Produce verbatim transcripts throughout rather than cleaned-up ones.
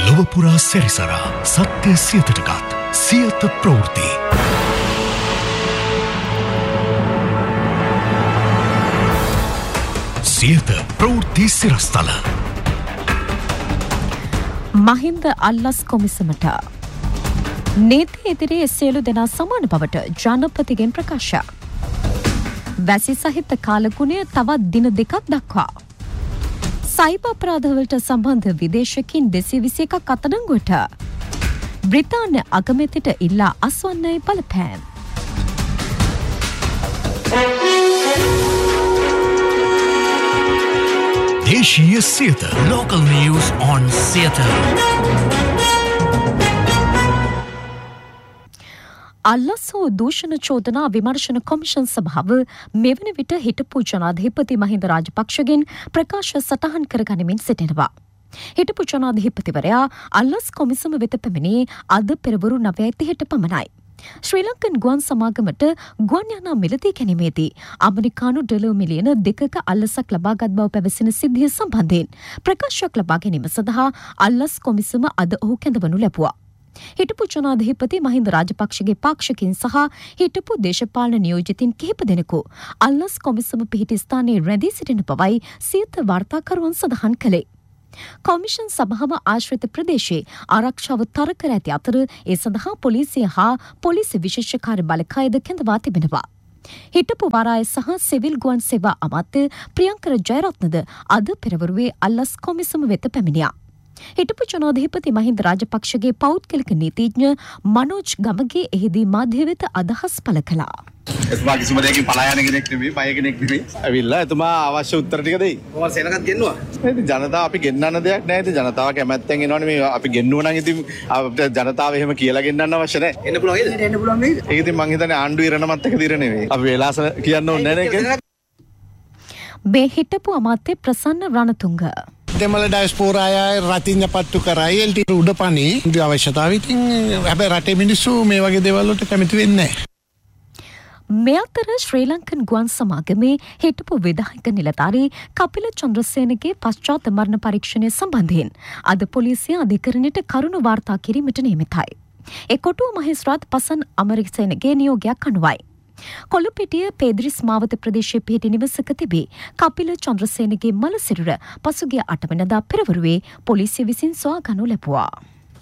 ලොවපුරා සැරිසරා සත්‍ය සියතටගත් සියත ප්‍රවෘත්ති. සියත ප්‍රවෘත්ති සිරස්තල. මහින්ද අල්ලස් කොමිසමට නීති ඉදිරියේ සියලු දෙනා සමාන බවට ජනපතිගෙන් ප්‍රකාශ. වැසි සහිත කාලගුණය තවත් දින දෙකක් දක්වා. සයිබර් අපරාධවලට සම්බන්ධ විදේශිකින් දෙසිය විසි එකක් අත්අඩංගුවට. බ්‍රිතාන්‍ය අගමැතිට ඉල්ලා අස්වන්නයි බලපෑම්. දේශීය Siyatha. Local news on Siyatha. අල්ලස් හෝ දූෂණ චෝදනා විමර්ශන කොමිෂන් සභාව මෙවන විට හිටපු ජනාධිපති මහින්ද රාජපක්ෂගෙන් ප්‍රකාශ සටහන් කරගනිමින් සිටිනවා. හිටපු ජනාධිපතිවරයා අල්ලස් කොමිසම වෙත පැමිණි අද පෙරවරු නවයයි තිහට පමණයි. ශ්‍රී ලංකන් ගුවන් සමාගමට ගුවන් යානා මිලදී ගැනීමේදී ඇමරිකානු ඩොලර් මිලියන දෙකක අල්ලසක් ලබාගත් බව පැවසෙන සිද්ධිය සම්බන්ධයෙන් ප්‍රකාශයක් ලබා ගැනීම සඳහා අල්ලස් කොමිසම අද ඔහු කැඳවනු ලැබුවා. හිටපු ජනාධිපති මහින්ද රාජපක්ෂගේ පාක්ෂිකින් සහ හිටපු දේශපාලන නියෝජිතින් කිහිප දෙනෙකු අල්ලස් කොමිසම පිහිටි ස්ථානයේ රැඳී සිටින බවයි සියත වාර්තාකරුවන් සඳහන් කළේ. කොමිෂන් සභාව ආශ්‍රිත ප්‍රදේශයේ ආරක්ෂාව තර කර ඇති අතර ඒ සඳහා පොලිසිය හා පොලිස් විශේෂකාර්ය බලකායද කැඳවා තිබෙනවා. හිටපු වරාය සහ සිවිල් ගුවන් සේවා අමාත්‍ය ප්‍රියංකර ජයරත්නද අද පෙරවරුවේ අල්ලස් කොමිසම වෙත පැමිණියා. හිටපු ජනාධිපති මහින්ද රාජපක්ෂගේ පෞද්ගලික නීතිඥ මනෝජ් ගමගේ එහිදී මාධ්‍ය වෙත අදහස් පළ කළා. එතුමා කිසිම දෙයකින් පලා යන කෙනෙක් නෙමෙයි, බය කෙනෙක් නෙමෙයි. ඇවිල්ලා එතුමා අවශ්‍ය උත්තර ටික දෙයි. කොහොමද සේනකත් ගෙන්නුවා? ඒ ජනතාව අපි ගෙන්නන්න දෙයක් නැහැ. ඉතින් ජනතාව කැමැත්තෙන් එනවනේ මේ අපි ගෙන්නුවා නම් ඉතින් අපිට ජනතාව එහෙම කියලා ගෙන්නන්න අවශ්‍ය නැහැ. එන්න පුළුවන් නේද? එන්න පුළුවන් නේද? ඒක ඉතින් මං හිතන්නේ ආණ්ඩුවේ ඉරණමත් එක දිර නෙමෙයි. අපි වෙලාස කියන්න ඕනේ නැහැ නේද? මේ හිටපු අමාත්‍ය ප්‍රසන්න රණතුංග දෙමළ ඩයස්පෝරාය රතිඤ්ඤ පත්තු කරයි එල්ටි උඩපණි අවශ්‍යතාවය ඉතින් හැබැයි රටේ මිනිස්සු මේ වගේ දේවල් වලට කැමති වෙන්නේ නැහැ. මේ අතර ශ්‍රී ලංකන් ගුවන් සමාගමේ හිටපු විධායක නිලධාරී කපිල චන්ද්‍රසේනගේ පශ්චාත් මරණ පරීක්ෂණය සම්බන්ධයෙන් අද පොලිසිය අධිකරණයට කරුණු වාර්තා කිරීමට නියමිතයි. ඒ කොටුව මහේස්ත්‍රාත් පසන් අමරසේනගේ නියෝගයක් අනුවයි. කොළුපිටිය පේද්‍රිස් මාවත ප්‍රදේශයේ පිහිටි නිවසක තිබී කපිල චන්ද්‍රසේනගේ මළ සිරුර පසුගිය අට වෙනිදා පෙරවරුවේ පොලිසිය විසින් සොයාගනු ලැබුවා.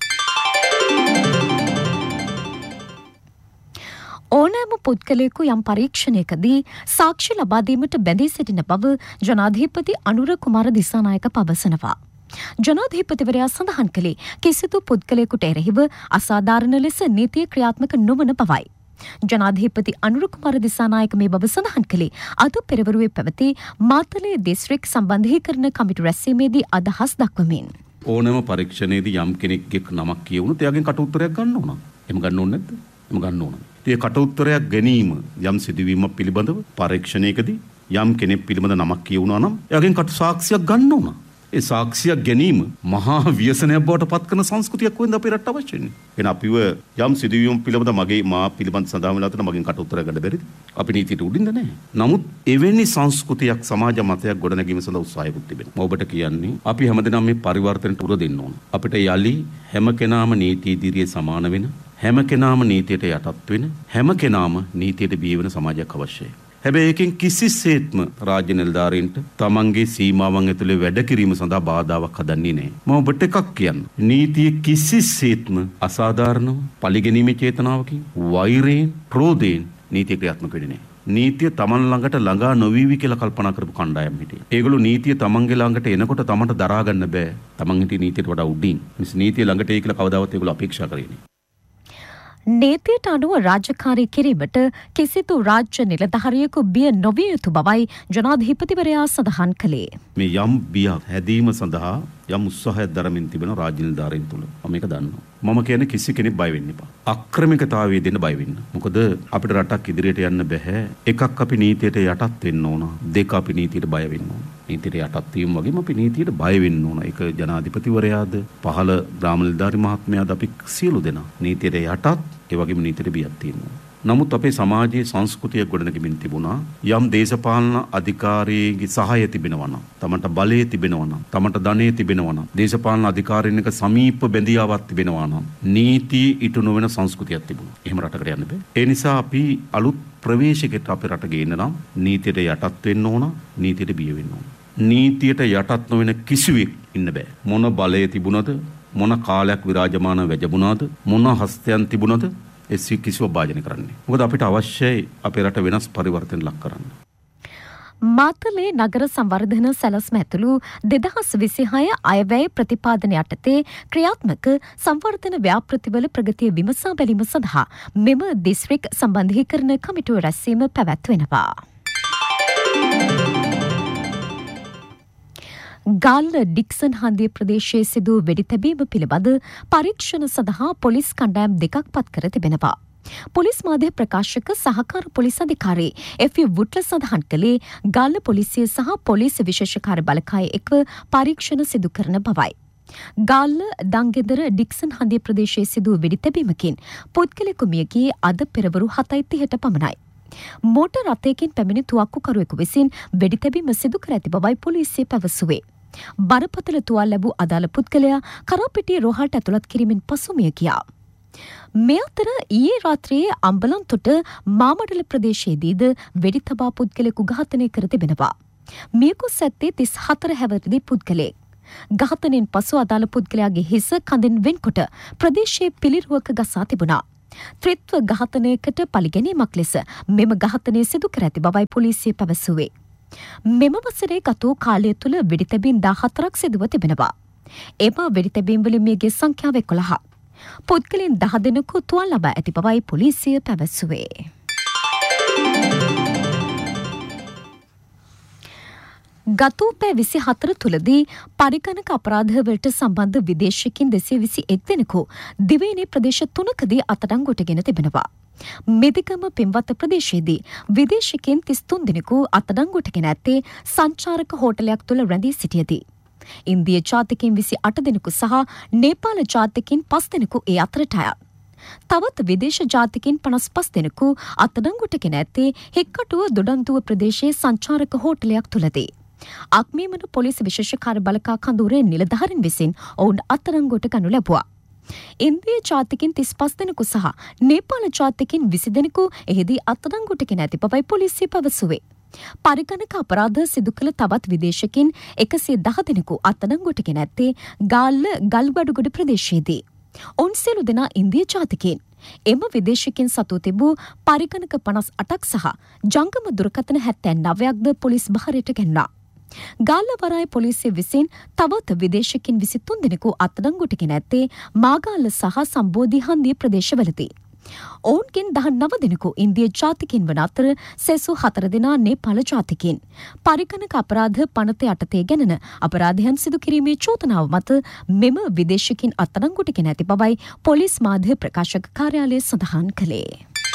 ඕනෑම පුද්ගලයෙකු යම් පරීක්ෂණයකදී සාක්ෂි ලබා දීමට බැඳී සිටින බව ජනාධිපති අනුර කුමාර දිසානායක පවසනවා. ජනාධිපතිවරයා සඳහන් කළේ කිසිදු පුද්ගලයෙකුට එරෙහිව අසාධාරණ ලෙස නීතිය ක්‍රියාත්මක නොවන බවයි. ජනාධිපති අනුර කුමාර දිසානායක මේ බව සඳහන් කළේ අද පෙරවරුවේ පැවති මාතලේ දිස්ත්‍රික් සම්බන්ධීකරණ කමිටු රැස්වීමේදී අදහස් දක්වමින් ඕනෑම පරීක්ෂණයේදී යම් කෙනෙක්ගේ නමක් කියවුණොත් එයාගෙන් කට උත්තරයක් ගන්න ඕන. එහෙම ගන්න ඕනේ නැද්ද? එහෙම ගන්න ඕන. ඒ කට උත්තරයක් ගැනීම යම් සිදුවීමක් පිළිබඳව පරීක්ෂණයකදී යම් කෙනෙක් පිළිබඳ නමක් කියවුණා නම් එයාගෙන් කට සාක්ෂියක් ගන්න ඕන. ඒ සාක්ෂියක් ගැනීම මහා ව්‍යසනයක් බවට පත් කරන සංස්කෘතියක් වෙන්න අපේ රට අවශ්‍ය වෙන්නේ. එහෙනම් අපිව යම් සිදුවීම් පිළිබඳ මගේ මා පිළිබඳ සඳහන් වෙලා තියෙන මගෙන් කට උත්තර ගන්න බැරිද? අපි නීතියට උඩින්ද නැහැ. නමුත් එවැනි සංස්කෘතියක් සමාජ මතයක් ගොඩනැගීම සඳහා උත්සාහයක් තිබෙනවා. මම ඔබට කියන්නේ අපි හැමදෙනාම මේ පරිවර්තනයට උර දෙන්න ඕන. අපිට යලි හැම කෙනාම නීති ඉදිරියේ සමාන වෙන, හැම කෙනාම නීතියට යටත් වෙන, හැම කෙනාම නීතියට බිය වෙන සමාජයක් අවශ්‍යයි. හැබැයි ඒකෙන් කිසිසේත්ම රාජ්‍ය නිලධාරීන්ට තමන්ගේ සීමාවන් ඇතුලේ වැඩ කිරීම සඳහා බාධාවක් හදන්නේ නැහැ. මම ඔබට එකක් කියන්න. නීතිය කිසිසේත්ම අසාධාරණව පරිගැනීමේ චේතනාවකින්, වෛරයෙන්, ක්‍රෝධයෙන් නීතිය ක්‍රියාත්මක වෙන්නේ නැහැ. නීතිය තමන් ළඟට ළඟා නොවීවි කියලා කල්පනා කරපු කණ්ඩායම් හිටියේ. ඒගොල්ලෝ නීතිය තමන්ගේ ළඟට එනකොට තමන්ට දරා ගන්න බෑ. තමන් හිටියේ නීතියට වඩා උඩින්. මිස් නීතිය ළඟට එයි කියලා කවදාවත් ඒගොල්ලෝ අපේක්ෂා කරේ නෑ. නීතියට අනුව රාජකාරී කිරීමට කිසිදු රාජ්‍ය නිලධාරියෙකු බිය නොවිය යුතු බවයි ජනාධිපතිවරයා සඳහන් කළේ. මේ යම් බියක් හැදීම සඳහා යම් උත්සාහයක් දරමින් තිබෙන රාජ්‍ය නිලධාරීන් තුල මම මේක දන්නවා. මම කියන්නේ කිසි කෙනෙක් බය වෙන්න එපා. අක්‍රමිකතාවයේ දෙන්න බය වෙන්න. මොකද අපිට රටක් ඉදිරියට යන්න බෑ. එකක් අපි නීතියට යටත් වෙන්න ඕන. දෙක අපි නීතියට බය වෙන්න ඕන. නීතියට යටත් වීම වගේම අපි නීතියට බය වෙන්න ඕන. ඒක ජනාධිපතිවරයාද, පහළ ග්‍රාම නිලධාරි මහත්මයාද අපි සියලු දෙනා නීතියට යටත්, ඒ වගේම නීතියට බියක් තියෙනවා. නමුත් අපේ සමාජයේ සංස්කෘතිය ගොඩනගමින් තිබුණා යම් දේශපාලන අධිකාරියගේ සහාය තිබෙනවා නම්, තමන්ට බලය තිබෙනවා නම්, තමන්ට ධනෙ තිබෙනවා නම්, දේශපාලන අධිකාරියන් එක සමීප බැඳියාවක් තිබෙනවා නම් නීති ඉටු නොවන සංස්කෘතියක් තිබුණා. එහෙම රටකට යන්න බෑ. ඒ නිසා අපි අලුත් ප්‍රවේශයකට අපේ රට ගේන්න නම් නීතියට යටත් වෙන්න ඕන, නීතියට බිය වෙන්න ඕන. නීතියට යටත් නොවන කිසිවෙක් ඉන්න බෑ. මොන බලය තිබුණද, මොන කාලයක් විරාජමාන වැජඹුණාද, මොන හස්තයන් තිබුණද ඒ කිසිව භාජනය කරන්නේ. මොකද අපිට අවශ්‍යයි අපේ රට වෙනස් පරිවර්තන ලක් කරන්න. මාතලේ නගර සංවර්ධන සැලැස්ම ඇතුළු දෙදහස් විසිහය අයවැය ප්‍රතිපාදන යටතේ ක්‍රියාත්මක සංවර්ධන ව්‍යාපෘතිවල ප්‍රගතිය විමසා බැලීම සඳහා මෙම දිස්ත්‍රික් සම්බන්ධීකරණ කමිටුව රැස්වීම පැවැත්වෙනවා. ගාල්ල ඩික්සන් හන්දිය ප්‍රදේශයේ සිදු වෙඩි තැබීම පිළිබඳ පරීක්ෂණ සඳහා පොලිස් කණ්ඩායම් දෙකක් පත් කර තිබෙනවා. පොලිස් මාධ්‍ය ප්‍රකාශක සහකාර පොලිස් අධිකාරී එෆ් යූ වුට්ල සඳහන් කළේ ගාල්ල පොලිසිය සහ පොලිස් විශේෂකාර්ය බලකාය එක්ව පරීක්ෂණ සිදු කරන බවයි. ගාල්ල දංගෙදර ඩික්සන් හන්දිය ප්‍රදේශයේ සිදු වෙඩි තැබීමකින් පුද්ගලයෙකු මිය ගියේ අද පෙරවරු හතයි තිහට පමණයි. මෝටර් රථයකින් පැමිණි තුවක්කුකරුවෙකු විසින් වෙඩි තැබීම සිදු කර ඇති බවයි පොලිසිය පැවසුවේ. බරපතල තුවාල ලැබූ අදාළ පුද්ගලයා කරාපිටිය රෝහලට ඇතුළත් කිරීමෙන් පසු මිය ගියා. මේ අතර ඊයේ රාත්‍රියේ අම්බලන්තොට මාමඩල ප්‍රදේශයේදීද වෙඩි තබා පුද්ගලයෙකු ඝාතනය කර තිබෙනවා. මියගොස් ඇත්තේ තිස් හතර හැවිරිදි පුද්ගලයෙක්. ඝාතනයෙන් පසු අදාළ පුද්ගලයාගේ හිස කඳෙන් වෙන්කොට ප්‍රදේශයේ පිළිරුවක ගසා තිබුණා. ත්‍රිත්ව ඝාතනයකට පළිගැනීමක් ලෙස මෙම ඝාතනය සිදු කර ඇති බවයි පොලිසිය පැවසුවේ. මෙම වසරේ ගත වූ කාලය තුළ වෙඩි තැබීම් දාහතරක් සිදුව තිබෙනවා. එම වෙඩි තැබීම් වලින් මියගේ සංඛ්‍යාව එකොළහක්. පුද්ගලයන් දහ දෙනෙකු තුවාල ලබා ඇති බවයි පොලිසිය පැවසුවේ. ගත වූ පැය විසි හතර තුළදී පරිගණක අපරාධවලට සම්බන්ධ විදේශිකින් දෙසිය විසි එක් දෙනෙකු දිවයිනේ ප්‍රදේශ තුනකදී අත්අඩංගුවටගෙන තිබෙනවා. මෙදිගම පින්වත ප්‍රදේශයේදී විදේශිකින් තිස් තුන් දෙනෙකු අත්අඩංගුවටගෙන ඇත්තේ සංචාරක හෝටලයක් තුළ රැඳී සිටියදී. ඉන්දිය ජාතිකින් විසි අට දෙනෙකු සහ නේපාල ජාතිකින් පස් දෙනෙකු ඒ අතරට අයත්. තවත් විදේශ ජාතිකින් පනස් පස් දෙනෙකු අත්අඩංගුවටගෙන ඇත්තේ හික්කටුව දොඩන්දුව ප්‍රදේශයේ සංචාරක හෝටලයක් තුළදී. අක්මීමන පොලිස් විශේෂකාර්ය බලකා කඳවුරේ නිලධාරීන් විසින් ඔවුන් අත්අඩංගුවට ගනු ලැබුවා. ඉන්දිය ජාතිකින් තිස් පස් දෙනෙකු සහ නේපාල ජාතිකින් විසි දෙනෙකු එහිදී අත්අඩංගුවටගෙන ඇති බවයි පොලිසිය පැවසුවේ. පරිගණක අපරාධ සිදු කළ තවත් විදේශකින් එකසිය දහ දෙනෙකු අත්අඩංගුවටගෙන ඇත්තේ ගාල්ල ගල්බඩුගොඩ ප්‍රදේශයේදී. ඔවුන් සියලු දෙනා ඉන්දිය ජාතිකින්. එම විදේශිකින් සතු තිබූ පරිගණක පනස් අටක් සහ ජංගම දුරකථන හැත්තෑ නවයක්ද පොලිස් භාරයට ගැන්නා. ගාල්ලවරාය පොලිසිය විසින් තවත් විදේශිකින් විසි තුන් දෙනෙකු අත්අඩංගුවටගෙන ඇත්තේ මාගාල්ල සහ සම්බෝධි හන්දිය ප්‍රදේශවලදී. ඔවුන්ගෙන් දහ නව දෙනෙකු ඉන්දිය ජාතිකින් වන අතර සෙසු හතර දෙනා නේපාල ජාතිකින්. පරිගණක අපරාධ පනත යටතේ ගැනෙන අපරාධයන් සිදු කිරීමේ චෝදනාව මත මෙම විදේශිකින් අත්අඩංගුවටගෙන ඇති බවයි පොලිස් මාධ්‍ය ප්‍රකාශක කාර්යාලය සඳහන් කළේ.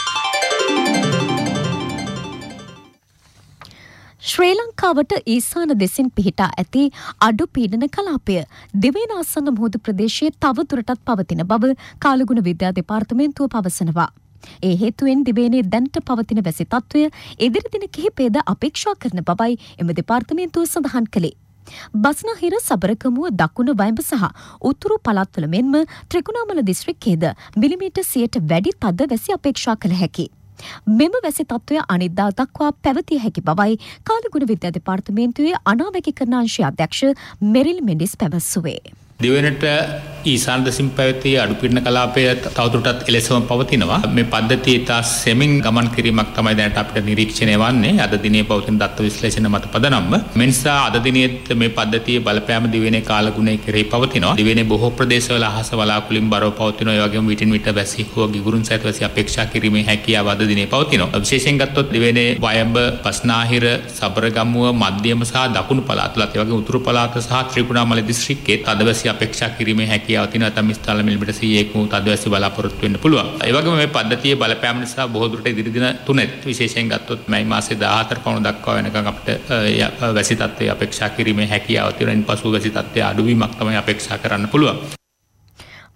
ශ්‍රී ලංකාවට ඊසාන දෙසින් පිහිටා ඇති අඩු පීඩන කලාපය දිවයින ආසන්න මුහුදු ප්‍රදේශයේ තව දුරටත් පවතින බව කාලගුණ විද්‍යා දෙපාර්තමේන්තුව පවසනවා. ඒ හේතුවෙන් දිවයිනේ දැනට පවතින වැසි තත්ත්වය ඉදිරි දින කිහිපයද අපේක්ෂා කරන බවයි එම දෙපාර්තමේන්තුව සඳහන් කළේ. බස්නාහිර සබරකමුව දකුණ වයඹ සහ උතුරු පළාත්වල මෙන්ම ත්‍රිකුණාමල දිස්ත්‍රික්කයේද මිලිමීටර් සියයට වැඩි තද වැසි අපේක්ෂා කළ හැකියි. මෙම වැසි තත්ත්වය අනිද්දා දක්වා පැවතිය හැකි බවයි කාලගුණ විද්‍යා දෙපාර්තමේන්තුවේ අනාවැකිකරණ අංශයේ අධ්‍යක්ෂ මෙරිල් මෙන්ඩිස් පැවසුවේ. දිවයිනට ඊසාන දෙසින් පැවති අඩු පීඩන කලාපය තවදුරටත් එලෙසම පවතිනවා. මේ පද්ධතිය ඉතා සෙමින් ගමන් කිරීමක් තමයි දැනට අපිට නිරීක්ෂණය වන්නේ. අද දිනේ පවතින දත්ත විශ්ලේෂණ මත පදනම්ව. මේ නිසා අද දිනේත් මේ පද්ධතියේ බලපෑම දිවයිනේ කාලගුණයේ කෙරෙහි පවතිනවා. දිවයිනේ බොහෝ ප්‍රදේශවල අහස වලාකුලින් බරව පවතිනවා. ඒ වගේම විටින් විට වැසි හෝ ගිගුරුන් සහිත වැසි අපේක්ෂා කිරීමේ හැකියාව අද දිනේ පවතිනවා. විශේෂයෙන් ගත්තොත් දිවයිනේ වයඹ, බස්නාහිර, සබරගමුව, මධ්‍යම සහ දකුණු පළාත්වලත් ඒ වගේම උතුරු පළාත සහ ත්‍රිකුණාමල දිස්ත්‍රික්කයේ අදවැසි අපේක්ෂා කිරීමේ හැකියාව තියෙනවා. තම ස්ථල මිලිමීටර් සීයක් වූ අදවැසි බලාපොරොත්තු වෙන්න පුළුවන්. ඒ වගේම මේ පද්ධතියේ බලපෑම නිසා බොහෝ දුරට ඉදිරි දින තුනෙත් විශේෂයෙන් ගත්තොත් මේ මාසේ දාහතර පමණ දක්වා වෙනකන් අපිට වැසි තත්ත්වයේ අපේක්ෂා කිරීමේ හැකියාව තියෙනවා. ඉන්පසු වැසි තත්ත්වයේ අඩුවීමක් තමයි අපේක්ෂා කරන්න පුළුවන්.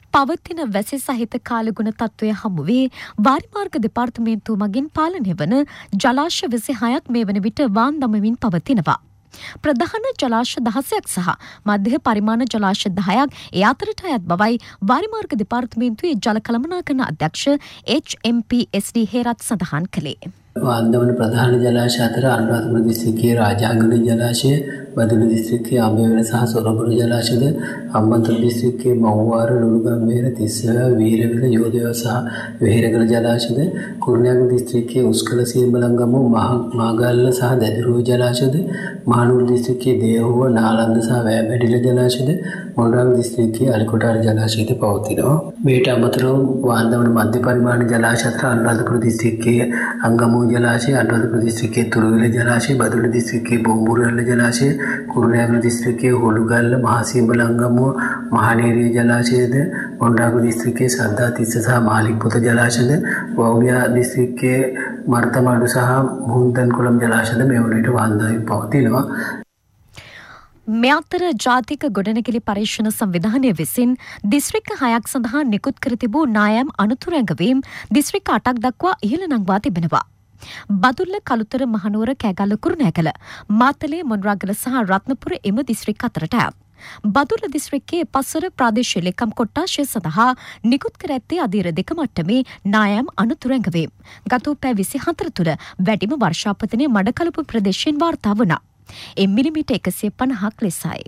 පවතින වැසි සහිත කාලගුණ තත්ත්වය හමුවේ වාරිමාර්ග දෙපාර්තමේන්තුව මගින් පාලනය වන ජලාශ විසිහයක් මේ වන විට වාන් දමමින් පවතිනවා. ප්‍රධාන ජලාශ දහසයක් සහ මධ්‍ය පරිමාණ ජලාශ දහයක් ඒ අතරට අයත් බවයි වාරිමාර්ග දෙපාර්තමේන්තුවේ ජල කළමනාකරණ අධ්‍යක්ෂ එච් එම් පී එස් ඩී හේරත් සඳහන් කළේ. වාන්දමන ප්‍රධාන ජලාශ අතර අනුරාධපුර දිස්ත්‍රික්කයේ රාජාංගන ජලාශය, බදුල්ල දිස්ත්‍රික්කයේ අඹේවැල සහ සොරබුරු ජලාශයද, හම්බන්තොට දිස්ත්‍රික්කයේ මව්වාර, ලුණුගම්වේල, තිස්සව, වීරවැල, යෝධයව සහ වෙහෙරගල ජලාශයද, කුරුණෑගල දිස්ත්‍රික්කයේ උස්කල, සියඹලංගමුව, මාගල්ල සහ දැදිරුව ජලාශයද, මහනුවර දිස්ත්‍රික්කයේ දේහුව, නාලන්ද සහ වැෑබැඩිල ජලාශයද, මොණරාගල දිස්ත්‍රික්කයේ අලිකොටාර ජලාශයද පවතිනවා. මේට අමතරව වාන්දමන මධ්‍ය පරිමාණ ජලාශ අතර අනුරාධපුර දිස්ත්‍රික්කයේ අංගමුව ජලාශය, අනුරාධපුර දිස්ත්‍රික්කයේ තුරුවිල ජලාශය, බදුල්ල දිස්ත්‍රික්කයේ බොම්බුරුවැල්ල ජලාශය, කුරුණෑගල දිස්ත්‍රික්කයේ හොළුගල්ල, මහසිඹලංගමුව, මහනේරිය ජලාශයද, මොණරාගල දිස්ත්‍රික්කයේ සද්දාතිස්ස සහ මාලික්පොත ජලාශයද, වවුනියා දිස්ත්‍රික්කයේ මර්තමඩු සහ මුහුන්තන්කුලම් ජලාශයද මේ වනවිට වාන්දාවෙන් පවතිනවා. මේ අතර ජාතික ගොඩනැගිලි පරීක්ෂණ සංවිධානය විසින් දිස්ත්‍රික්ක හයක් සඳහා නිකුත් කර තිබූ නායම් අනතුරු ඇඟවීම් දිස්ත්‍රික්ක අටක් දක්වා ඉහළ නංවා තිබෙනවා. බදුල්ල, කළුතර, මහනුවර, කෑගල්ල, කුරුණෑගල, මාතලේ, මොණරාගල සහ රත්නපුර එම දිස්ත්‍රික් අතරට අයත්. බදුල්ල දිස්ත්‍රික්කයේ පස්වර ප්‍රාදේශීය ලේකම් කොට්ටාශය සඳහා නිකුත් කර ඇත්තේ අධීර දෙක මට්ටමේ නායම් අනතුරු ඇඟවීම්. ගත පැය විසිහතර තුළ වැඩිම වර්ෂාපතනය මඩකලපු ප්‍රදේශයෙන් වාර්තා වුණා. එම් මිලිමීටර් එකසිය පනහක් ලෙසයි.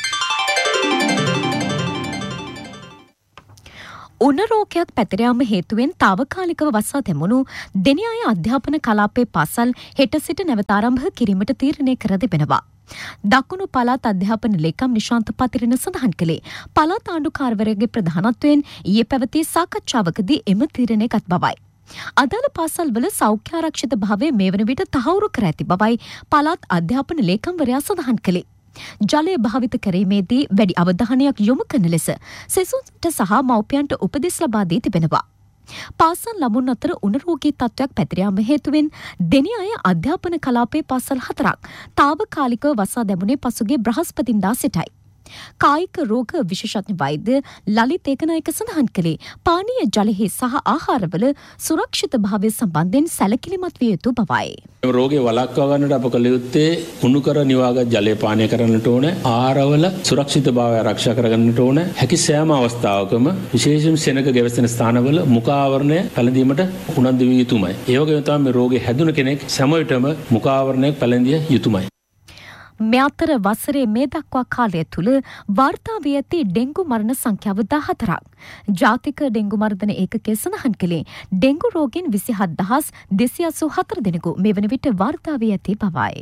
උණ රෝගයක් පැතිර යාම හේතුවෙන් తాවකාලිකව වසා දැමුණු දෙනියාය අධ්‍යාපන කලාපයේ පාසල් හෙට සිට නැවත ආරම්භ කිරීමට තීරණය කර තිබෙනවා. දකුණු පළාත් අධ්‍යාපන ලේකම් නිශාන්ත පතිරණ සඳහන් කළේ පළාත් ආණ්ඩුකාරවරයාගේ ප්‍රධානත්වයෙන් ඊයේ පැවති සාකච්ඡාවකදී එම තීරණය ගත් බවයි. අදාළ පාසල්වල සෞඛ්‍ය ආරක්ෂිත භාවය මේ වන විට තහවුරු කර ඇති බවයි පළාත් අධ්‍යාපන ලේකම්වරයා සඳහන් කළේ. ජලය භාවිත කිරීමේදී වැඩි අවධානයක් යොමු කරන ලෙස සෙසුන්ට සහ මව්පියන්ට උපදෙස් ලබා දී තිබෙනවා. පාසල් ළමුන් අතර උණ රෝගී තත්ත්වයක් පැතිර යාම හේතුවෙන් දෙනියාය අධ්‍යාපන කලාපයේ පාසල් හතරක් తాවකාලිකව වසා දැමුනේ පසුගිය බ්‍රහස්පතින්දා සිටයි. කායික රෝග විශේෂඥ වෛද්‍ය ලලිත් ඒකනායක සඳහන් කළේ පානීය ජලෙහි සහ ආහාරවල සුරක්ෂිත භාවය සම්බන්ධයෙන් සැලකිලිමත් විය යුතු බවයි. රෝගය වළක්වා ගන්නට අප කළ යුත්තේ උණු කර නිවාගත් ජලය පානය කරන්නට ඕන, ආහාරවල සුරක්ෂිත භාවය ආරක්ෂා කරගන්නට ඕන, හැකි සෑම අවස්ථාවකම විශේෂයෙන් සෙනඟ ගැවසෙන ස්ථානවල මුඛ ආවරණය පැළඳීමට උනන්දු විය යුතුමයි. ඒ වගේම තමයි මේ රෝගේ හැදුන කෙනෙක් සෑම විටම මුඛ ආවරණයක් පැළඳිය යුතුමයි. මේ අතර වසරේ මේ දක්වා කාලය තුළ වාර්තා වී ඇති ඩෙංගු මරණ සංඛ්‍යාව දහතරක්. ජාතික ඩෙංගු මර්ධන ඒකකය සඳහන් කළේ ඩෙංගු රෝගීන් විසිහත් දහස් දෙසිය අසූ හතර දෙනෙකු මේ වන විට වාර්තා වී ඇති බවයි.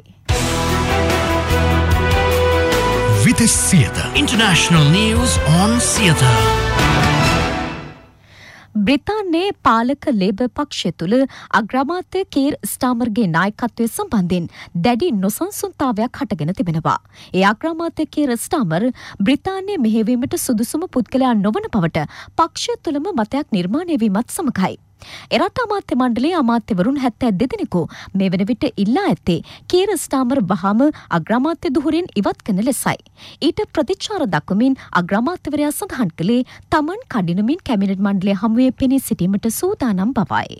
Vitis Theatre. International news on theatre. බ්‍රිතාන්‍යයේ පාලක ලේබර් පක්ෂය තුළ අග්‍රාමාත්‍ය කීර් ස්ටාමර්ගේ නායකත්වය සම්බන්ධයෙන් දැඩි නොසන්සුන්තාවයක් හටගෙන තිබෙනවා. ඒ අග්‍රාමාත්‍ය කීර් ස්ටාමර් බ්‍රිතාන්‍ය මෙහෙයවීමට සුදුසුම පුද්ගලයා නොවන බවට පක්ෂය තුළම මතයක් නිර්මාණය වීමත් සමගයි. එරට අමාත්‍ය මණ්ඩලයේ අමාත්‍යවරුන් හැත්තෑ දෙදෙනෙකු මේ වන විට ඉල්ලා ඇත්තේ කීර් ස්ටාමර් වහාම අග්‍රාමාත්‍ය දුහුරෙන් ඉවත් කරන ලෙසයි. ඊට ප්‍රතිචාර දක්වමින් අග්‍රාමාත්‍යවරයා සඳහන් කළේ තමන් කඩිනමින් කැබිනට් මණ්ඩලය හමුවේ පෙනී සිටීමට සූදානම් බවයි.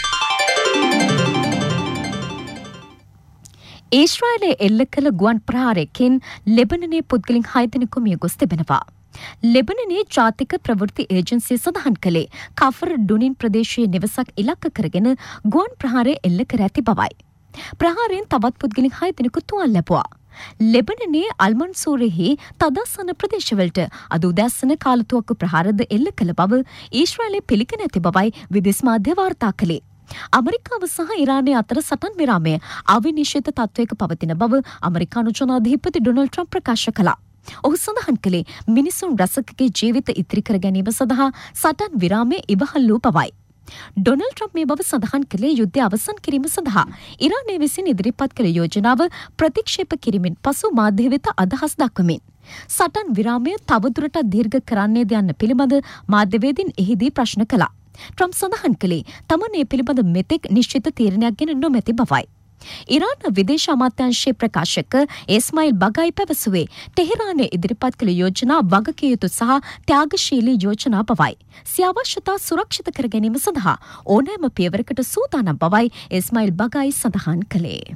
ඊශ්‍රායලයේ එල්ල කළ ගුවන් ප්‍රහාරයකින් ලෙබනනයේ පුද්ගලින් හය දෙනෙකු මිය ගොස් තිබෙනවා. ලෙබනනයේ ජාතික ප්‍රවෘත්ති ඒජන්සිය සඳහන් කළේ කෆර් ඩුනින් ප්‍රදේශයේ නිවසක් ඉලක්ක කරගෙන ගුවන් ප්‍රහාරය එල්ල කර ඇති බවයි. ප්‍රහාරයෙන් තවත් පුද්ගලින් හය දෙනෙකු තුවාල ලැබුවා. ලෙබනනයේ අල්මන්සූරෙහි තදස්සන ප්‍රදේශවලට අද උදැස්සන කාලතුවක්කු ප්‍රහාරද එල්ල කළ බව ඊශ්‍රායලය පිළිගෙන ඇති බවයි විදේශ මාධ්‍ය වාර්තා කළේ. අමරිකාව සහ ඉරානය අතර සටන් විරාමය අවිනිශ්චිත තත්ත්වයක පවතින බව අමරිකානු ජනාධිපති ඩොනල්ඩ් ට්‍රම්ප් ප්‍රකාශ කළා. ඔහු සඳහන් කළේ මිනිසුන් රසකගේ ජීවිත ඉතිරි කර ගැනීම සඳහා සටන් විරාමය ඉවහල් වූ බවයි. ඩොනල්ඩ් ට්‍රම්ප් මේ බව සඳහන් කළේ යුද්ධය අවසන් කිරීම සඳහා ඉරානය විසින් ඉදිරිපත් කළ යෝජනාව ප්‍රතික්ෂේප කිරීමෙන් පසු මාධ්‍ය වෙත අදහස් දක්වමින් සටන් විරාමය තවදුරටත් දීර්ඝ කරන්නේද යන්න පිළිබඳ මාධ්‍යවේදීන් එහිදී ප්‍රශ්න කළා. ට්‍රම්ප් සඳහන් කළේ තමන් ඒ පිළිබඳ මෙතෙක් නිශ්චිත තීරණයක් ගෙන නොමැති බවයි. ඉරාන විදේශ අමාත්‍යාංශයේ ප්‍රකාශක ඉස්මායිල් බගයි පැවසුවේ ටෙහෙරාන ඉදිරිපත් කළ යෝජනා වගකිය යුතු සහ ත්‍යාගශීලී යෝජනා බවයි. සිය අවශ්‍යතා සුරක්ෂිත කර ගැනීම සඳහා ඕනෑම පියවරකට සූදානම් බවයි ඉස්මායිල් බගයි සඳහන් කළේ.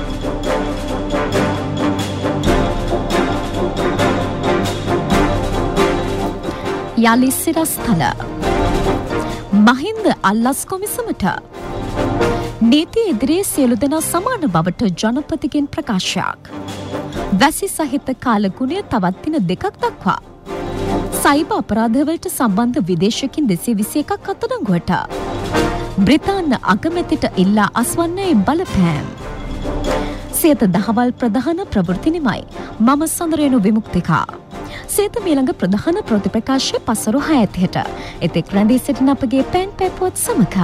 යලි සිරස්තල මහින්ද අල්ලස් කොමිසමට නීති ඉදිරියේ සියලු දෙනා සමාන බවට ජනපතිගෙන් ප්‍රකාශයක්. වැසි සහිත කාලගුණය තවත් දින දෙකක් දක්වා. සයිබර් අපරාධවලට සම්බන්ධ විදේශිකින් දෙසිය විසි එකක් අත්අඩංගුවට. බ්‍රිතාන්‍ය අගමැතිට ඉල්ලා අස්වන්නේ බලපෑම්. සියත දහවල් ප්‍රධාන ප්‍රවෘත්ති නිමයි. මම සඳරේනු විමුක්තිකා. සියත මීළඟ ප්‍රධාන ප්‍රවෘත්ති ප්‍රකාශය පසරු හය ඇතියට. එතෙක් රැඳී සිටින අපගේ පෑන් පැපුවත් සමග.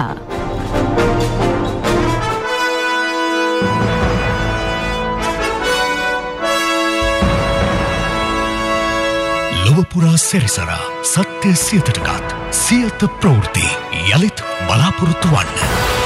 ලොවපුරා සැරිසරා සත්‍ය සියතටගත් සියත ප්‍රවෘත්ති යළිත් බලාපොරොත්තු වන්න.